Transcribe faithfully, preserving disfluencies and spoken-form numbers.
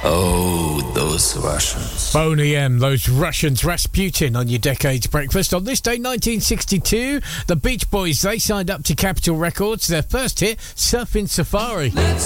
Oh, those Russians. Boney M, those Russians. Rasputin on your Decades Breakfast. On this day, nineteen sixty-two, the Beach Boys, they signed up to Capitol Records. Their first hit, Surfing Safari. Let's